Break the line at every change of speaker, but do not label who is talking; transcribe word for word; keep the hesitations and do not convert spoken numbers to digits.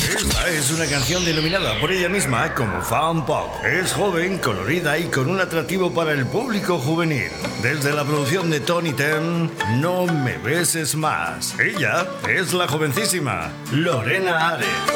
Esta es una canción denominada por ella misma como Fan Pop. Es joven, colorida y con un atractivo para el público juvenil. Desde la producción de Tony Ten, No Me Beses Más. Ella es la jovencísima Lorena Ares.